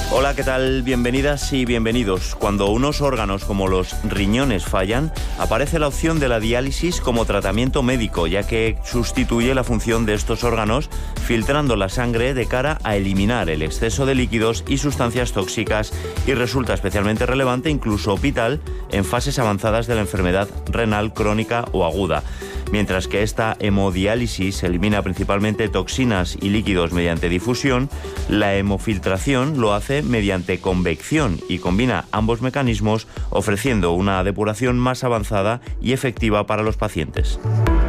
Hola, ¿qué tal? Bienvenidas y bienvenidos. Cuando unos órganos como los riñones fallan, aparece la opción de la diálisis como tratamiento médico, ya que sustituye la función de estos órganos filtrando la sangre de cara a eliminar el exceso de líquidos y sustancias tóxicas, y resulta especialmente relevante, incluso vital, en fases avanzadas de la enfermedad renal crónica o aguda. Mientras que esta hemodiálisis elimina principalmente toxinas y líquidos mediante difusión, la hemofiltración lo hace mediante convección y combina ambos mecanismos, ofreciendo una depuración más avanzada y efectiva para los pacientes.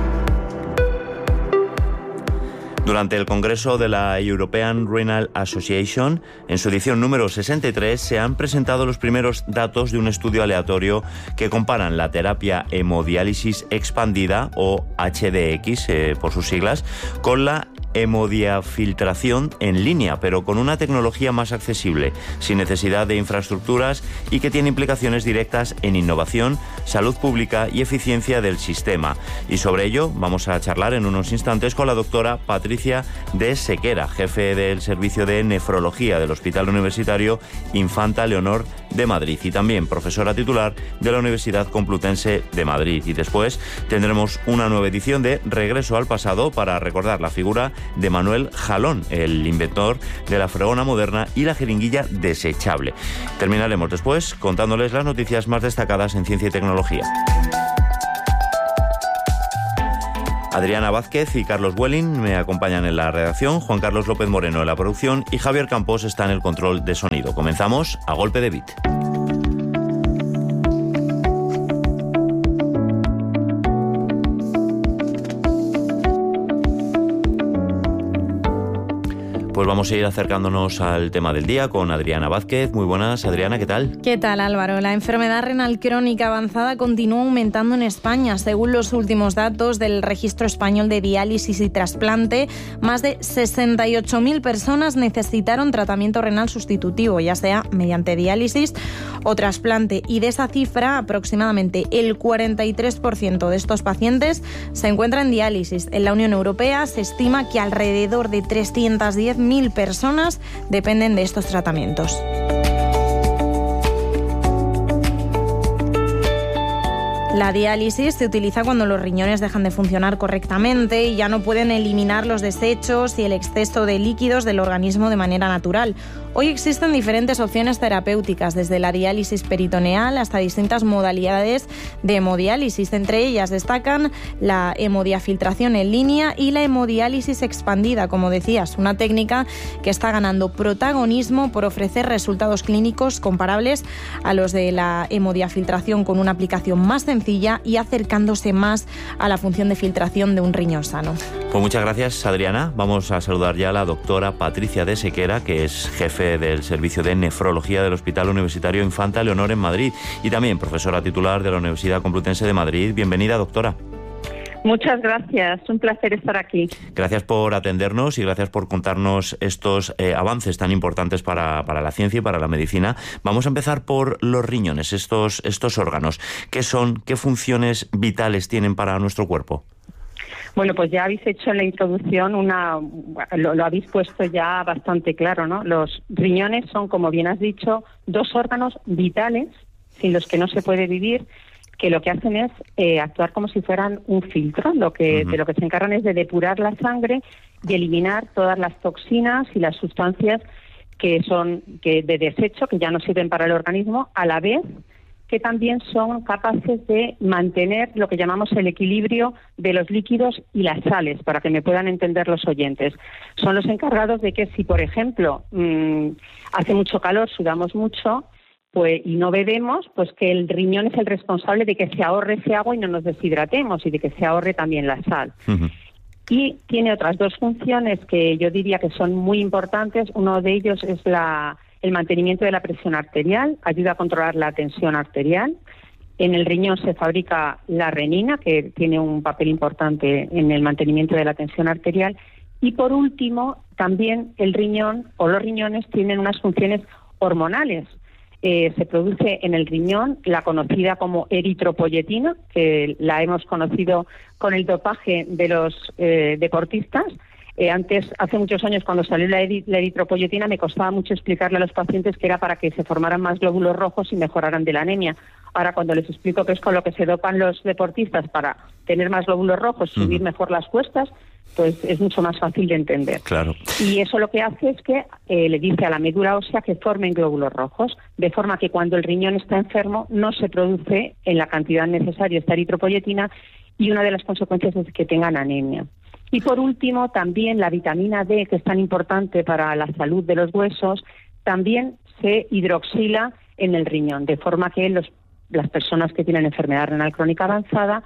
Durante el Congreso de la European Renal Association, en su edición número 63, se han presentado los primeros datos de un estudio aleatorio que comparan la terapia hemodiálisis expandida, o HDX por sus siglas, con la hemodiafiltración en línea, pero con una tecnología más accesible, sin necesidad de infraestructuras, y que tiene implicaciones directas en innovación, salud pública y eficiencia del sistema. Y sobre ello vamos a charlar en unos instantes con la doctora Patricia de Sequera, jefe del Servicio de Nefrología del Hospital Universitario Infanta Leonor de Madrid, y también profesora titular de la Universidad Complutense de Madrid. Y después tendremos una nueva edición de Regreso al Pasado para recordar la figura de Manuel Jalón, el inventor de la fregona moderna y la jeringuilla desechable. Terminaremos después contándoles las noticias más destacadas en ciencia y tecnología. Adriana Vázquez y Carlos Welling me acompañan en la redacción, Juan Carlos López Moreno en la producción y Javier Campos está en el control de sonido. Comenzamos a golpe de beat. Pues vamos a ir acercándonos al tema del día con Adriana Vázquez. Muy buenas, Adriana, ¿qué tal? ¿Qué tal, Álvaro? La enfermedad renal crónica avanzada continúa aumentando en España. Según los últimos datos del Registro Español de Diálisis y Trasplante, más de 68.000 personas necesitaron tratamiento renal sustitutivo, ya sea mediante diálisis o trasplante. Y de esa cifra, aproximadamente el 43% de estos pacientes se encuentran en diálisis. En la Unión Europea se estima que alrededor de 310.000 personas dependen de estos tratamientos. La diálisis se utiliza cuando los riñones dejan de funcionar correctamente y ya no pueden eliminar los desechos y el exceso de líquidos del organismo de manera natural. Hoy existen diferentes opciones terapéuticas, desde la diálisis peritoneal hasta distintas modalidades de hemodiálisis. Entre ellas destacan la hemodiafiltración en línea y la hemodiálisis expandida, como decías, una técnica que está ganando protagonismo por ofrecer resultados clínicos comparables a los de la hemodiafiltración, con una aplicación más sencilla y acercándose más a la función de filtración de un riñón sano. Pues muchas gracias, Adriana. Vamos a saludar ya a la doctora Patricia de Sequera, que es jefe del Servicio de Nefrología del Hospital Universitario Infanta Leonor en Madrid y también profesora titular de la Universidad Complutense de Madrid. Bienvenida, doctora. Muchas gracias, un placer estar aquí. Gracias por atendernos y gracias por contarnos estos avances tan importantes para la ciencia y para la medicina. Vamos a empezar por los riñones, estos órganos. ¿Qué son? ¿Qué funciones vitales tienen para nuestro cuerpo? Bueno, pues ya habéis hecho en la introducción lo habéis puesto ya bastante claro, ¿no? Los riñones son, como bien has dicho, dos órganos vitales sin los que no se puede vivir, que lo que hacen es actuar como si fueran un filtro. De lo que se encargan es de depurar la sangre y eliminar todas las toxinas y las sustancias que de desecho, que ya no sirven para el organismo, a la vez que también son capaces de mantener lo que llamamos el equilibrio de los líquidos y las sales, para que me puedan entender los oyentes. Son los encargados de que si, por ejemplo, hace mucho calor, sudamos mucho, pues y no bebemos, pues que el riñón es el responsable de que se ahorre ese agua y no nos deshidratemos, y de que se ahorre también la sal. Y tiene otras dos funciones que yo diría que son muy importantes. Uno de ellos es el mantenimiento de la presión arterial, ayuda a controlar la tensión arterial. En el riñón se fabrica la renina, que tiene un papel importante en el mantenimiento de la tensión arterial. Y por último, también el riñón o los riñones tienen unas funciones hormonales. Se produce en el riñón la conocida como eritropoyetina, que la hemos conocido con el dopaje de los deportistas. Antes, hace muchos años, cuando salió la eritropoyetina, me costaba mucho explicarle a los pacientes que era para que se formaran más glóbulos rojos y mejoraran de la anemia. Ahora, cuando les explico que es con lo que se dopan los deportistas para tener más glóbulos rojos, subir mejor las cuestas, pues es mucho más fácil de entender. Claro. Y eso lo que hace es que le dice a la médula ósea que formen glóbulos rojos, de forma que cuando el riñón está enfermo no se produce en la cantidad necesaria esta eritropoyetina, y una de las consecuencias es que tengan anemia. Y por último, también la vitamina D, que es tan importante para la salud de los huesos, también se hidroxila en el riñón, de forma que las personas que tienen enfermedad renal crónica avanzada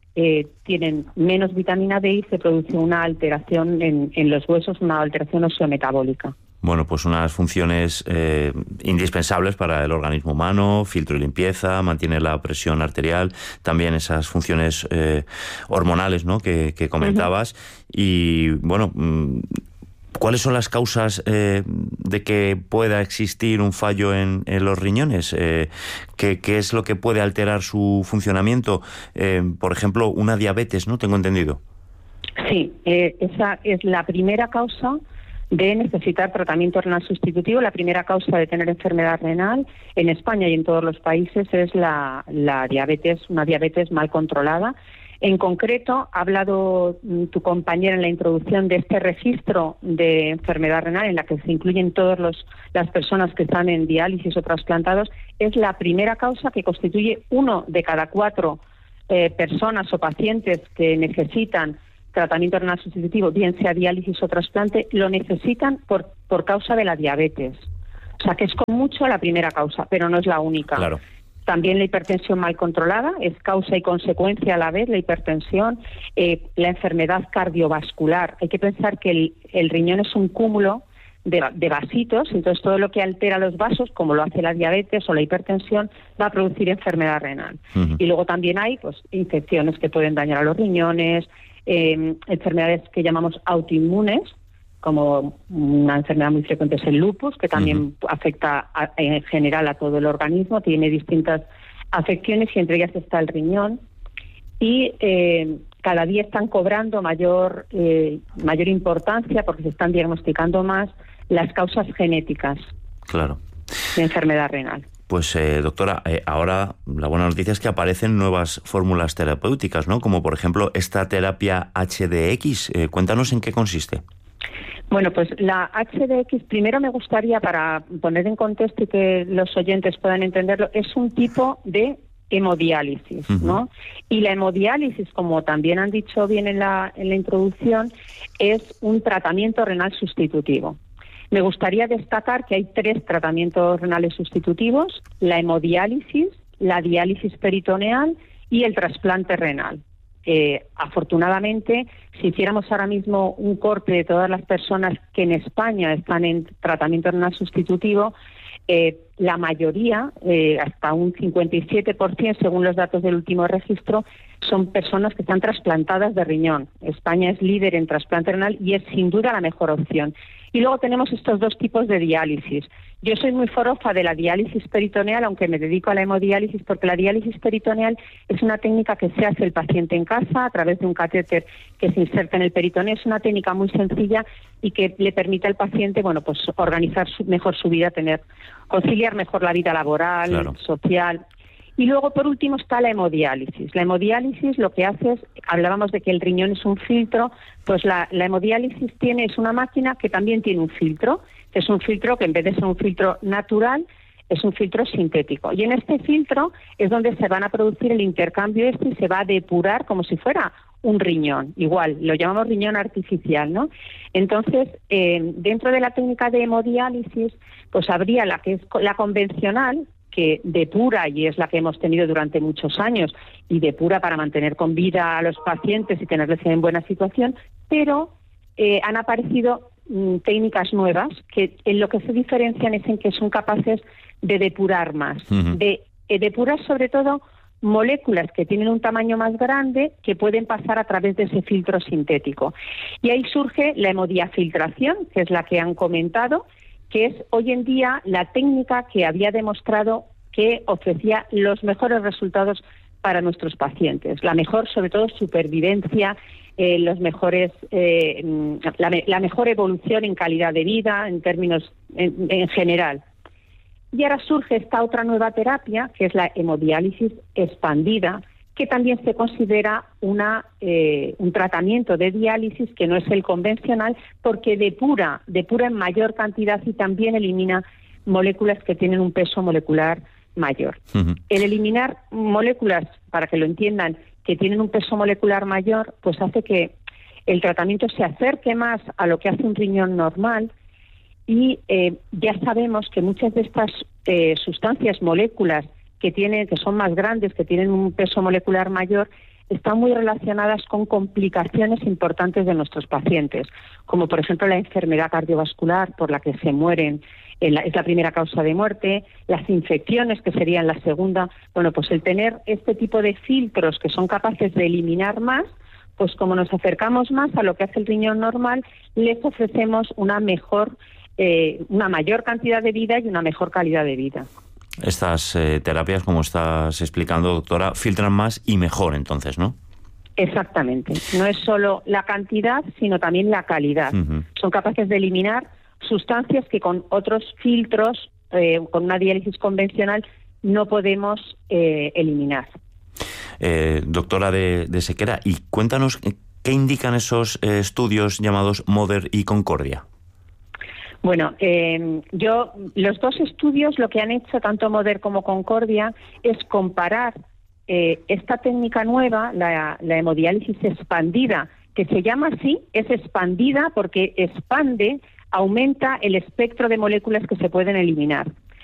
tienen menos vitamina D y se produce una alteración en los huesos, una alteración osteometabólica. Bueno, pues unas funciones indispensables para el organismo humano: filtro y limpieza, mantiene la presión arterial, también esas funciones hormonales, ¿no?, que comentabas. Y bueno, ¿cuáles son las causas de que pueda existir un fallo en los riñones? ¿Qué es lo que puede alterar su funcionamiento? Por ejemplo, una diabetes, ¿no? Tengo entendido. Sí, esa es la primera causa de necesitar tratamiento renal sustitutivo. La primera causa de tener enfermedad renal en España y en todos los países es la diabetes, una diabetes mal controlada. En concreto, ha hablado tu compañera en la introducción de este registro de enfermedad renal en la que se incluyen todas las personas que están en diálisis o trasplantados. Es la primera causa que constituye 1 de cada 4 personas o pacientes que necesitan tratamiento renal sustitutivo, bien sea diálisis o trasplante, lo necesitan por causa de la diabetes. O sea, que es con mucho la primera causa, pero no es la única. Claro. También la hipertensión mal controlada es causa y consecuencia a la vez, la hipertensión, la enfermedad cardiovascular. Hay que pensar que el riñón es un cúmulo de vasitos, entonces todo lo que altera los vasos, como lo hace la diabetes o la hipertensión, va a producir enfermedad renal. Y luego también hay pues infecciones que pueden dañar a los riñones, enfermedades que llamamos autoinmunes, como una enfermedad muy frecuente es el lupus, que también afecta en general a todo el organismo, tiene distintas afecciones y entre ellas está el riñón. Y cada día están cobrando mayor importancia, porque se están diagnosticando más las causas genéticas de enfermedad renal. Pues doctora, ahora la buena noticia es que aparecen nuevas fórmulas terapéuticas, ¿no? Como por ejemplo esta terapia HDX. Cuéntanos en qué consiste. Bueno, pues la HDX, primero me gustaría, para poner en contexto y que los oyentes puedan entenderlo, es un tipo de hemodiálisis, ¿no? Y la hemodiálisis, como también han dicho bien en la introducción, es un tratamiento renal sustitutivo. Me gustaría destacar que hay 3 tratamientos renales sustitutivos: la hemodiálisis, la diálisis peritoneal y el trasplante renal. Afortunadamente, si hiciéramos ahora mismo un corte de todas las personas que en España están en tratamiento renal sustitutivo, la mayoría, hasta un 57%, según los datos del último registro, son personas que están trasplantadas de riñón. España es líder en trasplante renal y es sin duda la mejor opción. Y luego tenemos estos 2 tipos de diálisis. Yo soy muy forofa de la diálisis peritoneal, aunque me dedico a la hemodiálisis, porque la diálisis peritoneal es una técnica que se hace el paciente en casa a través de un catéter que se inserta en el peritoneo. Es una técnica muy sencilla y que le permite al paciente, bueno, pues organizar mejor su vida, conciliar mejor la vida laboral, social. Y luego, por último, está la hemodiálisis. La hemodiálisis lo que hace es, hablábamos de que el riñón es un filtro, pues la hemodiálisis es una máquina que también tiene un filtro. Es un filtro que, en vez de ser un filtro natural, es un filtro sintético. Y en este filtro es donde se van a producir el intercambio y se va a depurar como si fuera un riñón. Igual, lo llamamos riñón artificial, ¿no? Entonces, dentro de la técnica de hemodiálisis, pues habría la que es la convencional, que depura, y es la que hemos tenido durante muchos años, y depura para mantener con vida a los pacientes y tenerles en buena situación, pero han aparecido técnicas nuevas que en lo que se diferencian es en que son capaces de depurar más, de depurar sobre todo moléculas que tienen un tamaño más grande que pueden pasar a través de ese filtro sintético. Y ahí surge la hemodiafiltración, que es la que han comentado, que es hoy en día la técnica que había demostrado que ofrecía los mejores resultados para nuestros pacientes, la mejor, sobre todo, supervivencia los mejores, la mejor evolución en calidad de vida, en términos en general. Y ahora surge esta otra nueva terapia, que es la hemodiálisis expandida, que también se considera un tratamiento de diálisis que no es el convencional, porque depura en mayor cantidad y también elimina moléculas que tienen un peso molecular mayor. Uh-huh. El eliminar moléculas, para que lo entiendan, que tienen un peso molecular mayor, pues hace que el tratamiento se acerque más a lo que hace un riñón normal, y ya sabemos que muchas de estas sustancias, moléculas que son más grandes, que tienen un peso molecular mayor, están muy relacionadas con complicaciones importantes de nuestros pacientes, como por ejemplo la enfermedad cardiovascular por la que se mueren, es la primera causa de muerte, las infecciones, que serían la segunda. Bueno, pues el tener este tipo de filtros que son capaces de eliminar más, pues como nos acercamos más a lo que hace el riñón normal, les ofrecemos una mayor cantidad de vida y una mejor calidad de vida. Estas terapias, como estás explicando, doctora, filtran más y mejor, entonces, ¿no? Exactamente. No es solo la cantidad, sino también la calidad. Uh-huh. Son capaces de eliminar sustancias que con otros filtros, con una diálisis convencional, no podemos eliminar. Doctora de Sequera, y cuéntanos qué indican esos estudios llamados MOTHER y Concordia. Bueno, los dos estudios lo que han hecho, tanto MOTHER como Concordia, es comparar esta técnica nueva, la hemodiálisis expandida, que se llama así, es expandida porque expande, aumenta el espectro de moléculas que se pueden eliminar.